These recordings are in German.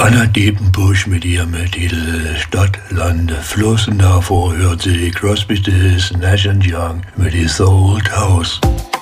Anna Diepenbusch mit ihrem Titel Stadt, Land, Fluss, und davor hört sie Crosby, Stills, Nash & Young mit His Old House.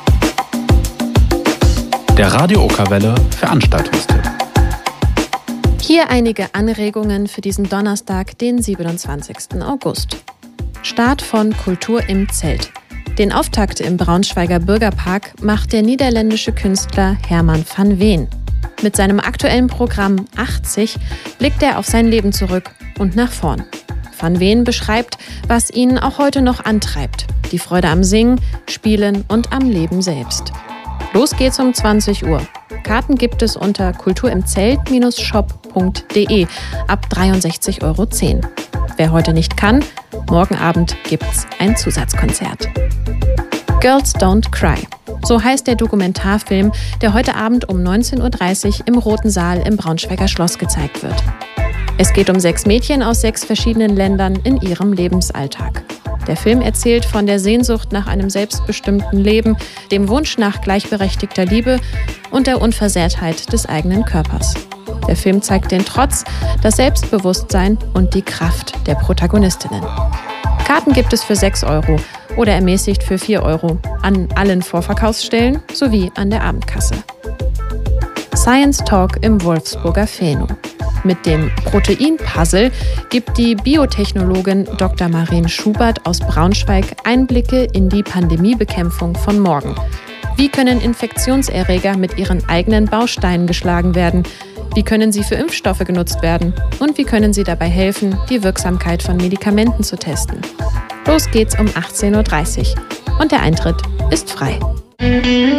Der Radio Okerwelle Veranstaltungstipp. Hier einige Anregungen für diesen Donnerstag, den 27. August. Start von Kultur im Zelt. Den Auftakt im Braunschweiger Bürgerpark macht der niederländische Künstler Herman van Veen. Mit seinem aktuellen Programm 80 blickt er auf sein Leben zurück und nach vorn. Van Veen beschreibt, was ihn auch heute noch antreibt. Die Freude am Singen, Spielen und am Leben selbst. Los geht's um 20 Uhr. Karten gibt es unter kulturimzelt-shop.de ab 63,10 €. Wer heute nicht kann, morgen Abend gibt's ein Zusatzkonzert. Girls Don't Cry. So heißt der Dokumentarfilm, der heute Abend um 19:30 Uhr im Roten Saal im Braunschweiger Schloss gezeigt wird. Es geht um 6 Mädchen aus 6 verschiedenen Ländern in ihrem Lebensalltag. Der Film erzählt von der Sehnsucht nach einem selbstbestimmten Leben, dem Wunsch nach gleichberechtigter Liebe und der Unversehrtheit des eigenen Körpers. Der Film zeigt den Trotz, das Selbstbewusstsein und die Kraft der Protagonistinnen. Karten gibt es für 6 € oder ermäßigt für 4 € an allen Vorverkaufsstellen sowie an der Abendkasse. Science Talk im Wolfsburger Phaeno. Mit dem Protein-Puzzle gibt die Biotechnologin Dr. Marien Schubert aus Braunschweig Einblicke in die Pandemiebekämpfung von morgen. Wie können Infektionserreger mit ihren eigenen Bausteinen geschlagen werden? Wie können sie für Impfstoffe genutzt werden? Und wie können sie dabei helfen, die Wirksamkeit von Medikamenten zu testen? Los geht's um 18:30 Uhr und der Eintritt ist frei.